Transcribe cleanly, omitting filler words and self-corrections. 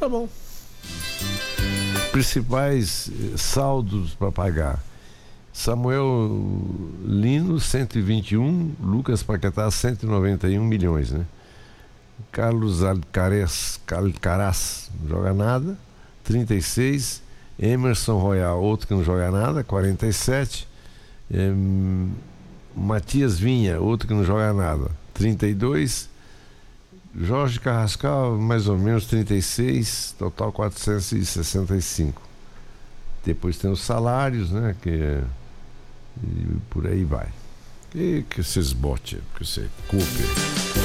Tá bom. Principais saldos para pagar: Samuel Lino 121, Lucas Paquetá 191 milhões, né? Carlos Alcaraz não joga nada, 36. Emerson Royal, outro que não joga nada, 47. Matias Vinha, outro que não joga nada, 32. Jorge Carrascal, mais ou menos 36, total 465. Depois tem os salários, né? E por aí vai. E que vocês botem, que você culpe.